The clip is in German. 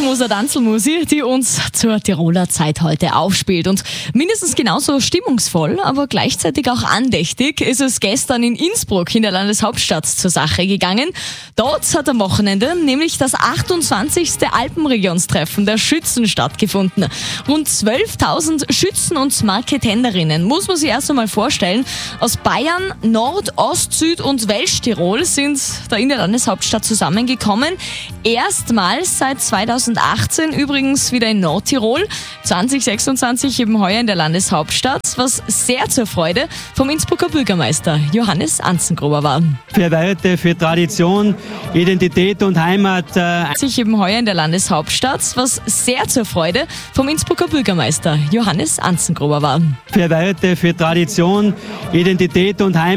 Moser Danzelmusi, die uns zur Tiroler Zeit heute aufspielt. Und mindestens genauso stimmungsvoll, aber gleichzeitig auch andächtig ist es gestern in Innsbruck in der Landeshauptstadt zur Sache gegangen. Dort hat am Wochenende nämlich das 28. Alpenregionstreffen der Schützen stattgefunden. Rund 12.000 Schützen und Marketenderinnen, muss man sich erst einmal vorstellen, aus Bayern, Nord-, Ost-, Süd- und Westtirol sind da in der Landeshauptstadt zusammengekommen. Erstmals seit 2018 übrigens wieder in Nordtirol, 2026 eben heuer in der Landeshauptstadt, was sehr zur Freude vom Innsbrucker Bürgermeister Johannes Anzengruber war. Für Werte, für Tradition, Identität und Heimat. Sich eben heuer in der Landeshauptstadt, was sehr zur Freude vom Innsbrucker Bürgermeister Johannes Anzengruber war. Für Werte, für Tradition, Identität und Heimat.